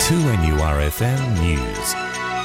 2NURFM News.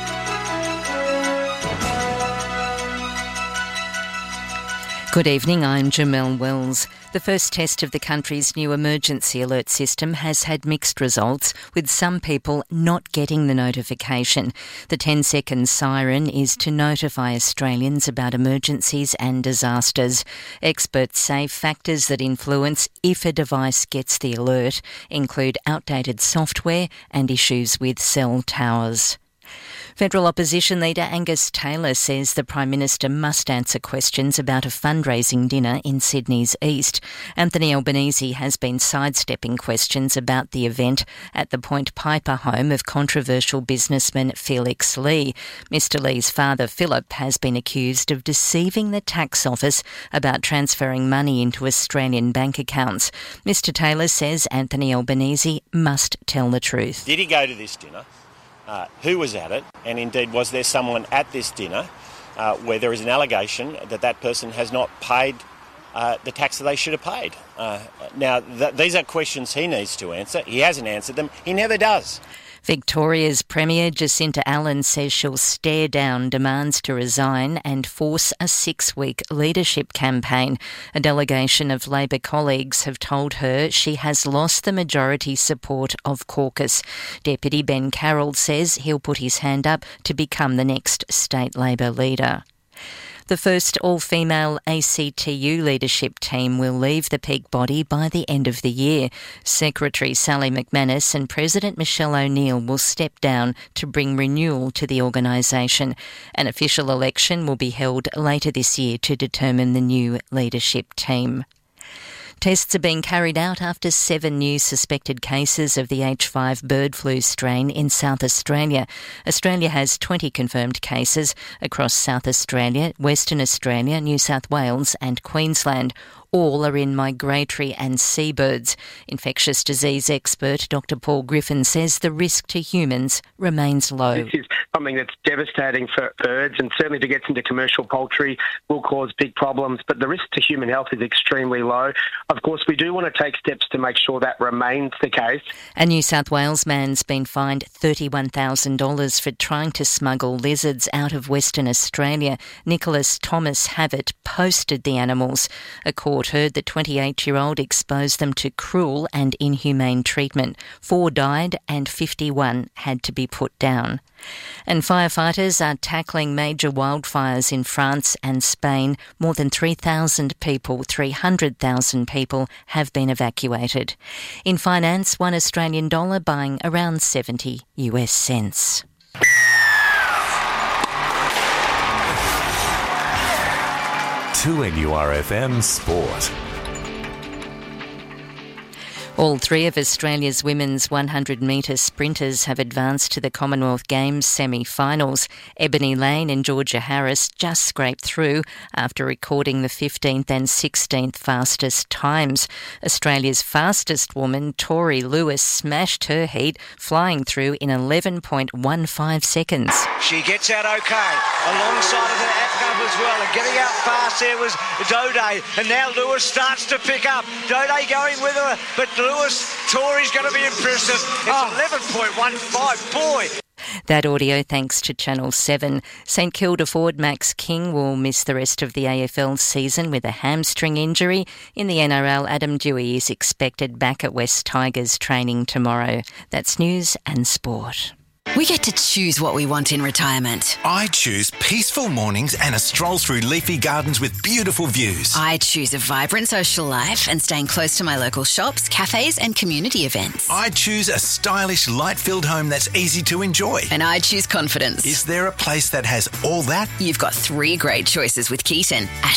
Good evening, I'm Jamelle Wells. The first test of the country's new emergency alert system has had mixed results, with some people not getting the notification. The 10-second siren is to notify Australians about emergencies and disasters. Experts say factors that influence if a device gets the alert include outdated software and issues with cell towers. Federal Opposition Leader Angus Taylor says the Prime Minister must answer questions about a fundraising dinner in Sydney's East. Anthony Albanese has been sidestepping questions about the event at the Point Piper home of controversial businessman Felix Lee. Mr Lee's father, Philip, has been accused of deceiving the tax office about transferring money into Australian bank accounts. Mr Taylor says Anthony Albanese must tell the truth. Did he go to this dinner? Who was at it, and indeed was there someone at this dinner where there is an allegation that that person has not paid the tax that they should have paid. These are questions he needs to answer. He hasn't answered them. He never does. Victoria's Premier Jacinta Allan says she'll stare down demands to resign and force a 6-week leadership campaign. A delegation of Labor colleagues have told her she has lost the majority support of caucus. Deputy Ben Carroll says he'll put his hand up to become the next state Labor leader. The first all-female ACTU leadership team will leave the peak body by the end of the year. Secretary Sally McManus and President Michelle O'Neill will step down to bring renewal to the organisation. An official election will be held later this year to determine the new leadership team. Tests are being carried out after 7 new suspected cases of the H5 bird flu strain in South Australia. Australia has 20 confirmed cases across South Australia, Western Australia, New South Wales and Queensland. All are in migratory and seabirds. Infectious disease expert Dr Paul Griffin says the risk to humans remains low. This is something that's devastating for birds, and certainly if it gets into commercial poultry will cause big problems, but the risk to human health is extremely low. Of course, we do want to take steps to make sure that remains the case. A New South Wales man's been fined $31,000 for trying to smuggle lizards out of Western Australia. Nicholas Thomas Havett posted the animals. A court heard the 28-year-old exposed them to cruel and inhumane treatment. 4 died and 51 had to be put down. And firefighters are tackling major wildfires in France and Spain. More than 300,000 people have been evacuated. In finance, $1 Australian buying around 70 US cents. To NURFM Sport. All 3 of Australia's women's 100-metre sprinters have advanced to the Commonwealth Games semi-finals. Ebony Lane and Georgia Harris just scraped through after recording the 15th and 16th fastest times. Australia's fastest woman, Tori Lewis, smashed her heat, flying through in 11.15 seconds. She gets out okay, alongside of her Apcov as well, and getting out fast there was Dode, and now Lewis starts to pick up. Dode going with her, but Tori's going to be impressive. It's 11.15. Boy. That audio thanks to Channel 7. St Kilda forward Max King will miss the rest of the AFL season with a hamstring injury. In the NRL, Adam Dewey is expected back at West Tigers training tomorrow. That's news and sport. We get to choose what we want in retirement. I choose peaceful mornings and a stroll through leafy gardens with beautiful views. I choose a vibrant social life and staying close to my local shops, cafes and community events. I choose a stylish, light-filled home that's easy to enjoy. And I choose confidence. Is there a place that has all that? You've got 3 great choices with Keaton. A